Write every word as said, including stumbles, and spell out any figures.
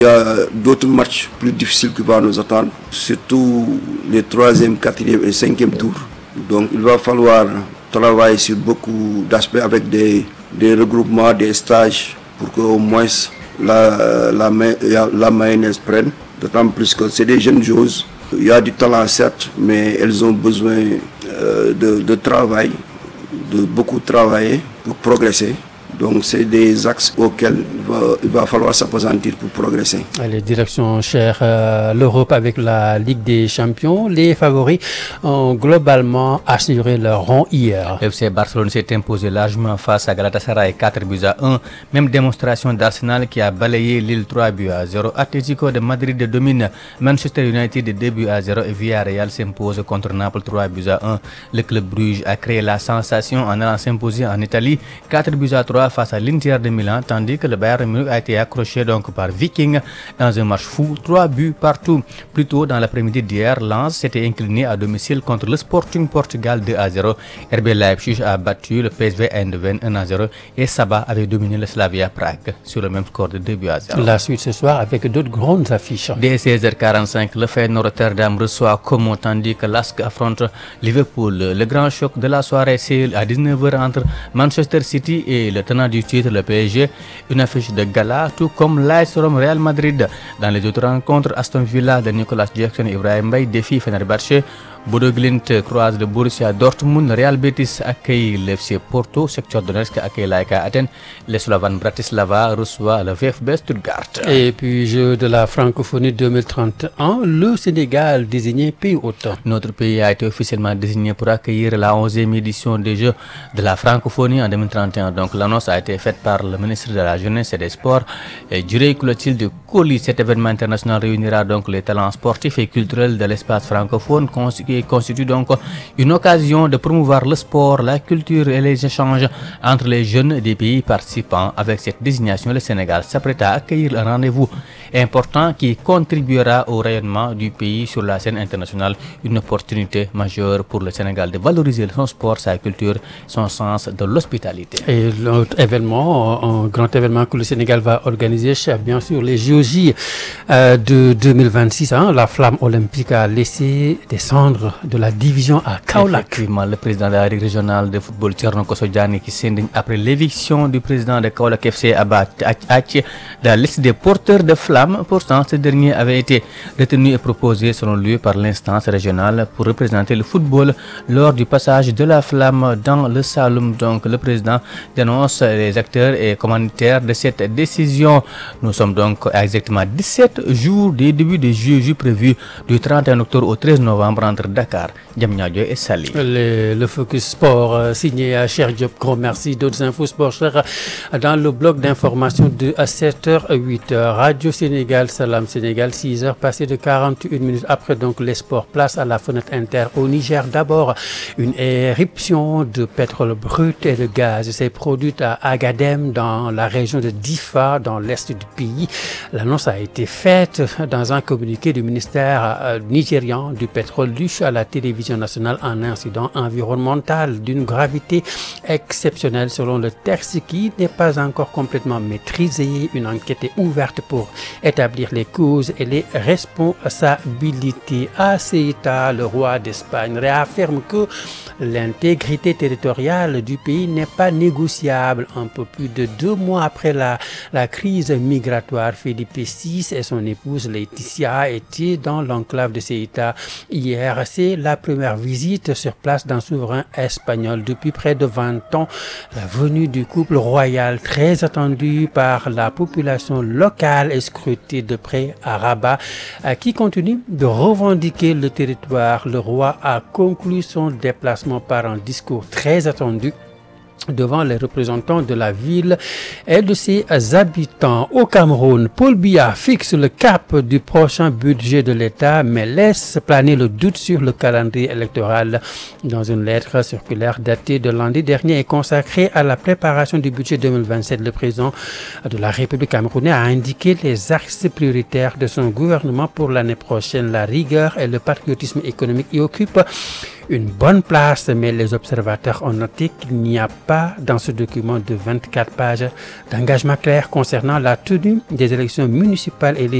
Il y a d'autres matchs plus difficiles qui vont nous attendre, surtout les troisième, quatrième et cinquième tours. Donc il va falloir travailler sur beaucoup d'aspects avec des, des regroupements, des stages pour qu'au moins la, la, la, la mayonnaise prenne. D'autant plus que c'est des jeunes joueuses. Il y a du talent certes, mais elles ont besoin euh, de, de travail, de beaucoup travailler pour progresser. Donc c'est des axes auxquels il va, il va falloir s'appesantir pour progresser. Les directions chères euh, l'Europe avec la Ligue des Champions, les favoris ont globalement assuré leur rang hier. F C Barcelone s'est imposé largement face à Galatasaray quatre buts à un. Même démonstration d'Arsenal qui a balayé Lille trois buts à zéro. Atlético de Madrid domine Manchester United deux buts à zéro et Villarreal s'impose contre Naples trois buts à un. Le club Bruges a créé la sensation en allant s'imposer en Italie quatre buts à trois face à l'Inter de Milan, tandis que le Bayern Munich a été accroché donc par Viking dans un match fou, trois buts partout. Plus tôt dans l'après-midi d'hier, Lens s'était incliné à domicile contre le Sporting Portugal deux à zéro. R B Leipzig a battu le P S V Eindhoven un à zéro et Saba avait dominé le Slavia Prague sur le même score de deux buts à zéro. La suite ce soir avec d'autres grandes affiches. Dès seize heures quarante-cinq, le Feyenoord Rotterdam reçoit Como, tandis que l'A S K affronte Liverpool. Le grand choc de la soirée, c'est à dix-neuf heures entre Manchester City et le tenant du titre, le P S G, une affiche de gala, tout comme l'A S Rome Real Madrid. Dans les autres rencontres, Aston Villa de Nicolas Jackson et Ibrahim Mbaye défie Fenerbahçe. Bodo Glimt croise le Borussia Dortmund, Real Betis accueille le F C Porto, Shakhtar Donetsk accueille l'A E K Athènes, le Slovan Bratislava reçoit le V F B Stuttgart. Et puis, Jeux de la francophonie deux mille trente et un, le Sénégal désigné pays hôte. Notre pays a été officiellement désigné pour accueillir la onzième édition des Jeux de la francophonie en deux mille trente et un. Donc l'annonce a été faite par le ministre de la Jeunesse et des Sports, Djurey Clotilde Coly. Cet événement international réunira donc les talents sportifs et culturels de l'espace francophone, qui constitue donc une occasion de promouvoir le sport, la culture et les échanges entre les jeunes des pays participants. Avec cette désignation, le Sénégal s'apprête à accueillir un rendez-vous important qui contribuera au rayonnement du pays sur la scène internationale. Une opportunité majeure pour le Sénégal de valoriser son sport, sa culture, son sens de l'hospitalité. Et l'autre événement, un grand événement que le Sénégal va organiser, c'est bien sûr les J O J euh, de deux mille vingt-six. Hein, la flamme olympique a laissé descendre de la division à Kaolack. Effectivement, le président de la Ligue régionale de football, Thierno Kosso Diané, qui s'indigne après l'éviction du président de Kaolack F C, Abba Athie, de la liste des porteurs de flammes. Pourtant, ce dernier avait été retenu et proposé, selon lui, par l'instance régionale pour représenter le football lors du passage de la flamme dans le Saloum. Donc, le président dénonce les acteurs et commanditaires de cette décision. Nous sommes donc à exactement dix-sept jours des débuts des Jeux prévus du trente et un octobre au treize novembre entre Dakar, Diamniadio et Saly. Le, le Focus Sport euh, signé à Cher Diop, gros merci. D'autres infos sport chers dans le bloc d'information de à sept heures huit heures. Radio Sénégal, Salam Sénégal, six heures passées de quarante et une minutes après donc les sports. Place à la fenêtre inter au Niger. D'abord, une éruption de pétrole brut et de gaz s'est produite à Agadem dans la région de Difa dans l'est du pays. L'annonce a été faite dans un communiqué du ministère euh, nigérian du pétrole à la télévision nationale. Un incident environnemental d'une gravité exceptionnelle selon le texte qui n'est pas encore complètement maîtrisé. Une enquête est ouverte pour établir les causes et les responsabilités. À Ceuta, le roi d'Espagne réaffirme que l'intégrité territoriale du pays n'est pas négociable. Un peu plus de deux mois après la, la crise migratoire, Felipe six et son épouse Laetitia étaient dans l'enclave de Ceuta hier. C'est la première visite sur place d'un souverain espagnol depuis près de vingt ans. La venue du couple royal, très attendue par la population locale, est scrutée de près à Rabat, qui continue de revendiquer le territoire. Le roi a conclu son déplacement par un discours très attendu devant les représentants de la ville et de ses habitants. Au Cameroun, Paul Biya fixe le cap du prochain budget de l'État, mais laisse planer le doute sur le calendrier électoral. Dans une lettre circulaire datée de lundi dernier et consacrée à la préparation du budget deux mille vingt-sept, le président de la République camerounaise a indiqué les axes prioritaires de son gouvernement pour l'année prochaine. La rigueur et le patriotisme économique y occupent une bonne place, mais les observateurs ont noté qu'il n'y a pas dans ce document de vingt-quatre pages d'engagement clair concernant la tenue des élections municipales et les